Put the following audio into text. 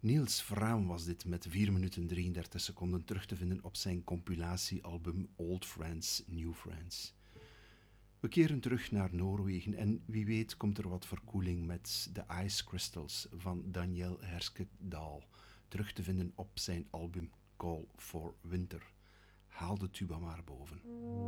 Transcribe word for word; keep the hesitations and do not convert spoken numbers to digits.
Niels Vraam was dit met vier minuten drieëndertig seconden terug te vinden op zijn compilatiealbum Old Friends, New Friends. We keren terug naar Noorwegen en wie weet komt er wat verkoeling met de Ice Crystals van Daniel Herskedal, terug te vinden op zijn album Call for Winter. Haal de tuba maar boven.